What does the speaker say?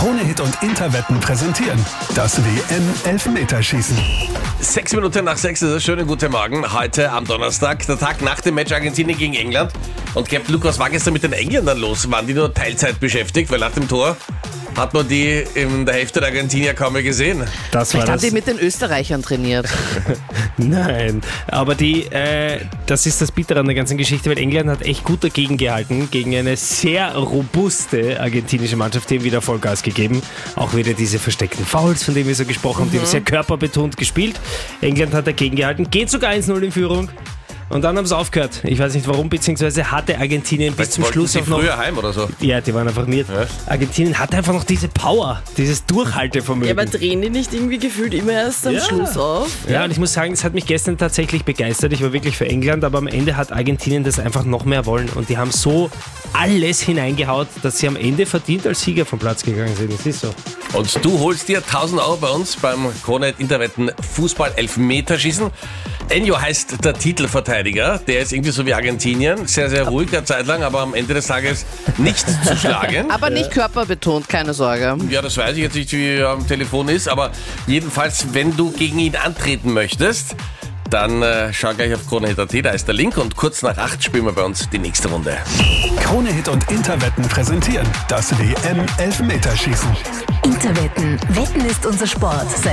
Krone-Hit und Interwetten präsentieren das WM-Elfmeterschießen. 6 Minuten nach 6 ist es. Schönen guten Morgen. Heute am Donnerstag, der Tag nach dem Match Argentinien gegen England. Und Captain Lukas, war gestern mit den Engländern los? Waren die nur Teilzeit beschäftigt? Weil nach dem Tor hat man die in der Hälfte der Argentinier kaum mehr gesehen. Vielleicht haben die mit den Österreichern trainiert. Nein, aber das ist das Bittere an der ganzen Geschichte, weil England hat echt gut dagegen gehalten, gegen eine sehr robuste argentinische Mannschaft, die haben wieder Vollgas gegeben. Auch wieder diese versteckten Fouls, von denen wir so gesprochen haben, die haben sehr körperbetont gespielt. England hat dagegen gehalten, geht sogar 1-0 in Führung. Und dann haben sie aufgehört. Ich weiß nicht warum, beziehungsweise hatte Argentinien bis zum Schluss auch noch... früher heim oder so? Ja, die waren einfach nicht. Ja. Argentinien hatte einfach noch diese Power, dieses Durchhaltevermögen. Ja, aber drehen die nicht irgendwie gefühlt immer erst am Schluss auf? Ja, und ich muss sagen, das hat mich gestern tatsächlich begeistert. Ich war wirklich für England, aber am Ende hat Argentinien das einfach noch mehr wollen. Und die haben so alles hineingehaut, dass sie am Ende verdient als Sieger vom Platz gegangen sind. Das ist so. Und du holst dir 1.000 Euro bei uns beim Krone-Hit Interwetten Fußball-Elfmeterschießen. Enyo heißt der Titelverteidiger, der ist irgendwie so wie Argentinien, sehr, sehr ruhig eine Zeit lang, aber am Ende des Tages nicht zu schlagen. Aber nicht körperbetont, keine Sorge. Ja, das weiß ich jetzt nicht, wie er am Telefon ist, aber jedenfalls, wenn du gegen ihn antreten möchtest, dann schau gleich auf Krone-Hit.at, da ist der Link und kurz nach 8 spielen wir bei uns die nächste Runde. Krone-Hit und Interwetten präsentieren das WM-Elfmeterschießen. Interwetten. Wetten ist unser Sport. Seit